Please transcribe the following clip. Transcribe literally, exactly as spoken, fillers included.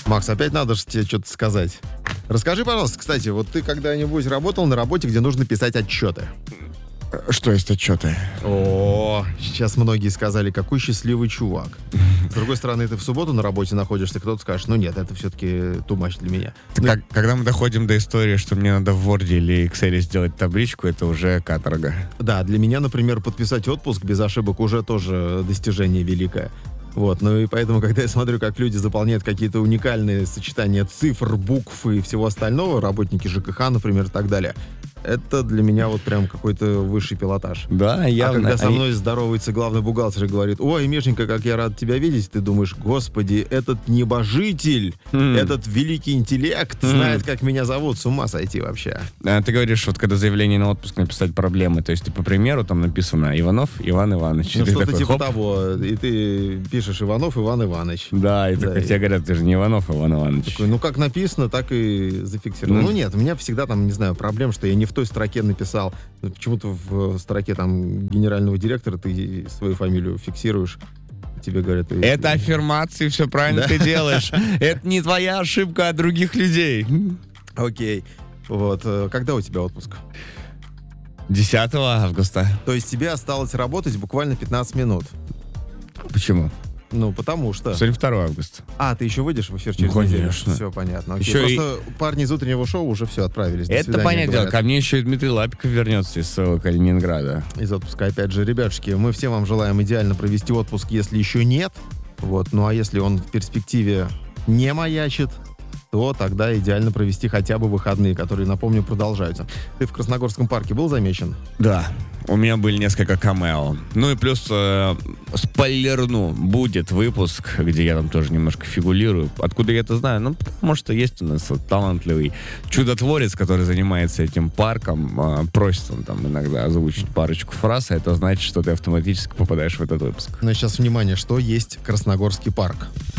Макс, опять надо же тебе что-то сказать. Расскажи, пожалуйста, кстати, вот ты когда-нибудь работал на работе, где нужно писать отчеты? Что есть отчеты? О, сейчас многие сказали, какой счастливый чувак. С другой стороны, ты в субботу на работе находишься, кто-то скажет, ну нет, это все-таки too much для меня. Ну, как, когда мы доходим до истории, что мне надо в Word или Excel сделать табличку, это уже каторга. Да, для меня, например, подписать отпуск без ошибок уже тоже достижение великое. Вот, ну и поэтому, когда я смотрю, как люди заполняют какие-то уникальные сочетания цифр, букв и всего остального, работники ЖКХ, например, и так далее, это для меня вот прям какой-то высший пилотаж. Да, явно. А когда со Они... мной здоровается главный бухгалтер и говорит: ой, Мишенька, как я рад тебя видеть, ты думаешь, господи, этот небожитель, mm. этот великий интеллект mm. знает, как меня зовут, с ума сойти вообще. А, ты говоришь, вот когда заявление на отпуск написать проблемы, то есть ты, по примеру, там написано Иванов Иван Иванович. Ну что-то такой, типа хоп. того, и ты пишешь Иванов Иван Иванович. Да, и да, так, и... тебе говорят, ты же не Иванов Иван Иванович. Такой, ну как написано, так и зафиксировано. Mm. Ну нет, у меня всегда там, не знаю, проблем, что я не в той строке написал. Почему-то в строке там генерального директора ты свою фамилию фиксируешь. Тебе говорят... Это аффирмации, все правильно да? ты делаешь. Это не твоя ошибка, а других людей. Окей. Вот. Когда у тебя отпуск? десятого августа. То есть тебе осталось работать буквально пятнадцать минут? Почему? Ну, потому что... Сегодня второго августа. А, ты еще выйдешь в эфир через ну, неделю? Конечно. Все понятно. Окей. Еще Просто и... парни из утреннего шоу уже все отправились. До Это свидания, понятное дело. говорят. Ко мне еще и Дмитрий Лапиков вернется из своего Калининграда. Из отпуска. Опять же, ребятушки, мы всем вам желаем идеально провести отпуск, если еще нет. Вот. Ну, а если он в перспективе не маячит, то тогда идеально провести хотя бы выходные, которые, напомню, продолжаются. Ты в Красногорском парке был замечен? Да. У меня были несколько камео. Ну и плюс, э, спойлерну, будет выпуск, где я там тоже немножко фигурирую. Откуда я это знаю? Ну, потому что есть у нас вот талантливый чудотворец, который занимается этим парком. Э, просит он там иногда озвучить парочку фраз, а это значит, что ты автоматически попадаешь в этот выпуск. Но сейчас, внимание, что есть Красногорский парк?